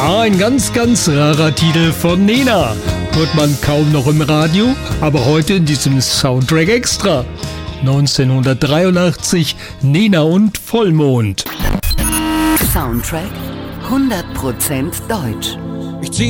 Ja, ein ganz, ganz rarer Titel von Nena. Hört man kaum noch im Radio, aber heute in diesem Soundtrack extra. 1983, Nena und Vollmond. Soundtrack 100% deutsch.